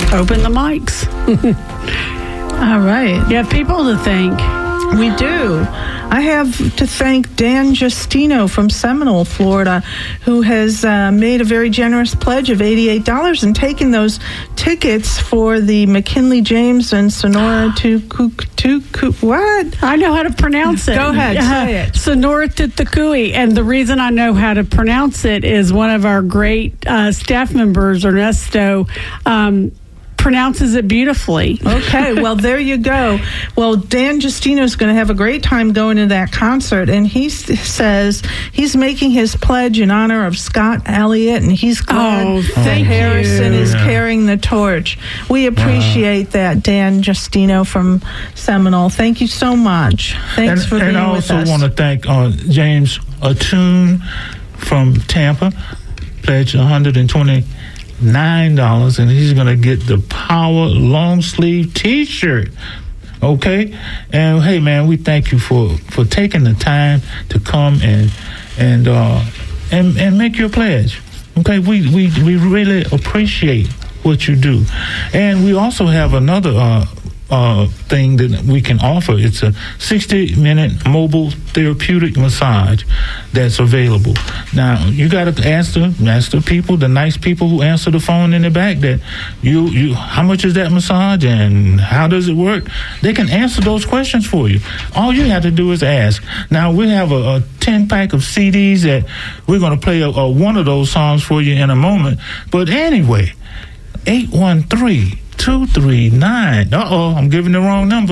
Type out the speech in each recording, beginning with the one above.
open the mics. All right. You have people to thank. We do. I have to thank Dan Justino from Seminole, Florida, who has made a very generous pledge of $88 and taken those tickets for the McKinley James and Sonora what? I know how to pronounce it. Go ahead, say it. Sonora Titakui. And the reason I know how to pronounce it is one of our great staff members, Ernesto, pronounces it beautifully. Okay, well, there you go. Well, Dan Justino is going to have a great time going to that concert, and he says he's making his pledge in honor of Scott Elliott, and he's glad that Harrison is carrying the torch. We appreciate that, Dan Justino from Seminole. Thank you so much. Thanks for being with us. And I also want to thank James Atune from Tampa, pledged $129, and he's going to get the Power long sleeve T-shirt. Okay, and hey, man, we thank you for taking the time to come and make your pledge. Okay, we really appreciate what you do, and we also have another thing that we can offer. It's a 60-minute mobile therapeutic massage that's available. Now, you got to ask the people, the nice people who answer the phone in the back, that you how much is that massage and how does it work? They can answer those questions for you. All you have to do is ask. Now, we have a 10-pack of CDs that we're going to play one of those songs for you in a moment. But anyway, 813-239. I'm giving the wrong number.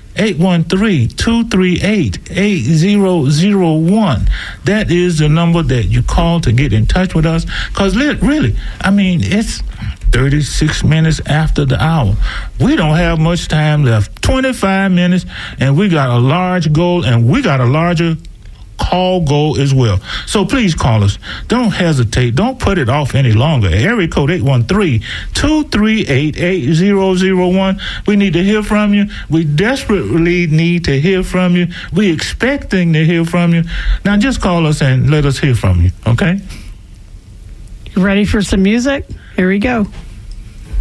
813-238-8001. That is the number that you call to get in touch with us. Because really, I mean, it's 36 minutes after the hour. We don't have much time left. 25 minutes, and we got a large goal, and we got a larger call goal as well. So please call us. Don't hesitate. Don't put it off any longer. Area code 813-238-8001. We need to hear from you. We desperately need to hear from you. We expecting to hear from you. Now just call us and let us hear from you, okay? You ready for some music? Here we go.